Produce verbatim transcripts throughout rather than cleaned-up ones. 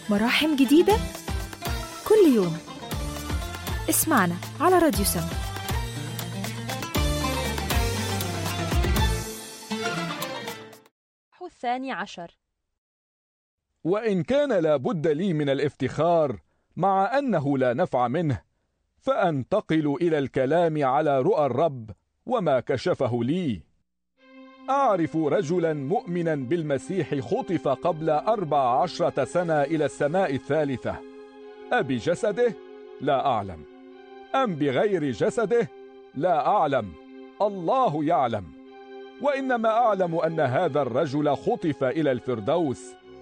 مراحم جديدة كل يوم. اسمعنا على راديو سما. الثاني عشر. وإن كان لابد لي من الافتخار مع أنه لا نفع منه، فأنتقل إلى الكلام على رؤى الرب وما كشفه لي. أعرف رجلا مؤمنا بالمسيح خطف قبل أربع عشرة سنة إلى السماء الثالثة. أبجسده؟ لا أعلم. أم بغير جسده؟ لا أعلم، الله يعلم. وإنما أعلم أن هذا الرجل خطف إلى الفردوس.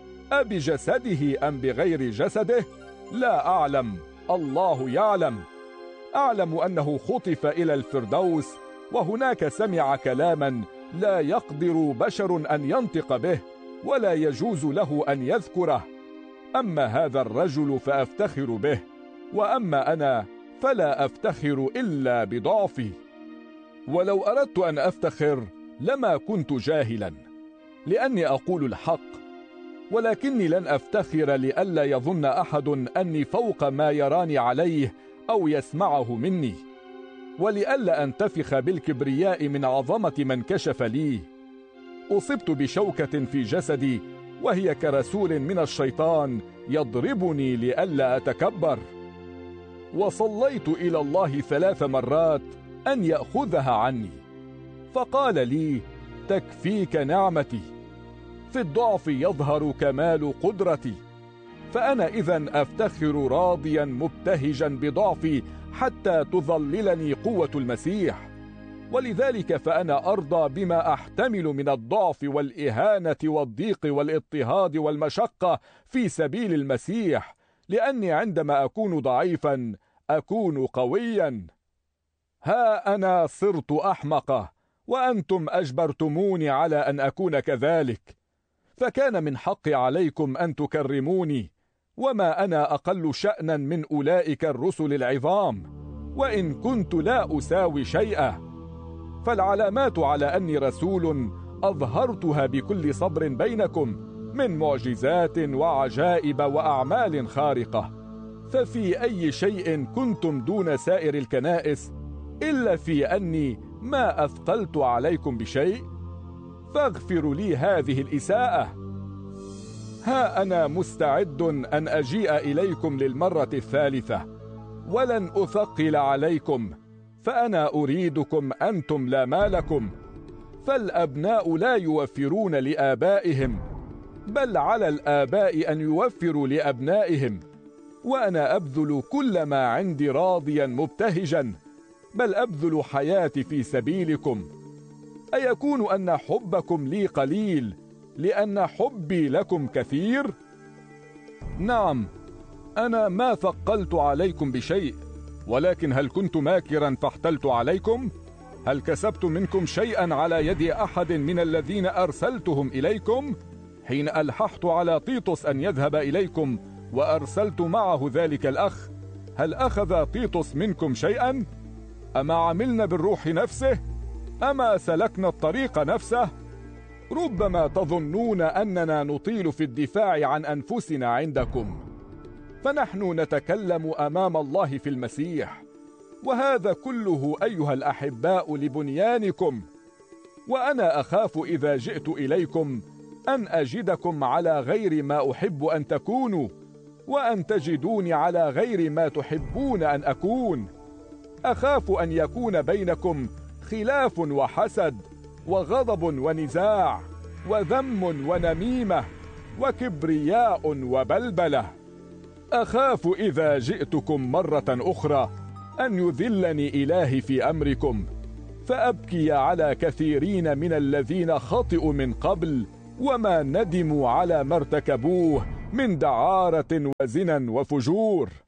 أبجسده أم بغير جسده؟ لا أعلم، الله يعلم. أعلم أنه خطف إلى الفردوس، وهناك سمع كلاما لا يقدر بشر أن ينطق به، ولا يجوز له أن يذكره. أما هذا الرجل فأفتخر به، وأما أنا فلا أفتخر إلا بضعفي. ولو أردت أن أفتخر لما كنت جاهلا، لأني أقول الحق، ولكني لن أفتخر لئلا يظن أحد أني فوق ما يراني عليه أو يسمعه مني، ولئلا أنتفخ بالكبرياء من عظمة من كشف لي. أصبت بشوكة في جسدي، وهي كرسول من الشيطان يضربني لئلا أتكبر. وصليت إلى الله ثلاث مرات أن يأخذها عني، فقال لي: تكفيك نعمتي، في الضعف يظهر كمال قدرتي. فأنا إذن أفتخر راضيا مبتهجا بضعفي حتى تظللني قوة المسيح. ولذلك فأنا أرضى بما أحتمل من الضعف والإهانة والضيق والاضطهاد والمشقة في سبيل المسيح، لأني عندما أكون ضعيفا أكون قويا. ها أنا صرت أحمقة، وأنتم أجبرتموني على أن أكون كذلك، فكان من حقي عليكم أن تكرموني، وما أنا أقل شأنا من أولئك الرسل العظام، وإن كنت لا أساوي شيئا. فالعلامات على أني رسول أظهرتها بكل صبر بينكم، من معجزات وعجائب وأعمال خارقة. ففي أي شيء كنتم دون سائر الكنائس، إلا في أني ما أثقلت عليكم بشيء؟ فاغفروا لي هذه الإساءة. ها أنا مستعد أن أجيء إليكم للمرة الثالثة، ولن أثقل عليكم، فأنا أريدكم أنتم لا مالكم. فالأبناء لا يوفرون لآبائهم، بل على الآباء أن يوفروا لأبنائهم. وأنا أبذل كل ما عندي راضيا مبتهجا، بل أبذل حياتي في سبيلكم. أيكون أن حبكم لي قليل لأن حبي لكم كثير؟ نعم، أنا ما ثقلت عليكم بشيء، ولكن هل كنت ماكرا فاحتلت عليكم؟ هل كسبت منكم شيئا على يد أحد من الذين أرسلتهم إليكم؟ حين ألححت على تيتوس أن يذهب إليكم وأرسلت معه ذلك الأخ، هل أخذ تيتوس منكم شيئا؟ أما عملنا بالروح نفسه؟ أما سلكنا الطريق نفسه؟ ربما تظنون أننا نطيل في الدفاع عن أنفسنا عندكم، فنحن نتكلم أمام الله في المسيح، وهذا كله أيها الأحباء لبنيانكم. وأنا أخاف إذا جئت إليكم أن أجدكم على غير ما أحب أن تكونوا، وأن تجدوني على غير ما تحبون أن أكون. أخاف أن يكون بينكم خلاف وحسد وغضب ونزاع وذم ونميمة وكبرياء وبلبلة. أخاف إذا جئتكم مرة أخرى أن يذلني إلهي في أمركم، فأبكي على كثيرين من الذين خطئوا من قبل وما ندموا على ما ارتكبوه من دعارة وزنا وفجور.